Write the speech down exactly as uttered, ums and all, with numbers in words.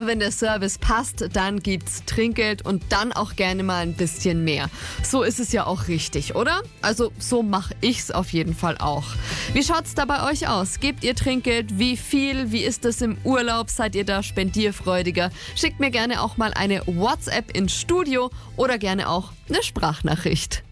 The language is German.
wenn der Service passt, dann gibt's Trinkgeld und dann auch gerne mal ein bisschen mehr. So ist es ja auch richtig, oder? Also so mache ich's auf jeden Fall auch. Wie schaut's da bei euch aus? Gebt ihr Trinkgeld? Wie viel? Wie ist es im Urlaub? Seid ihr da spendierfreudiger? Schickt mir gerne auch mal eine WhatsApp ins Studio oder gerne auch eine Sprachnachricht.